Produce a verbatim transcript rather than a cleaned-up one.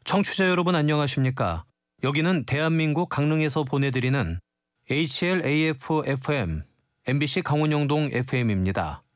청취자 여러분 안녕하십니까? 여기는 대한민국 강릉에서 보내드리는 에이치엘 에이에프 에프엠, 엠비씨 강원영동 에프엠입니다.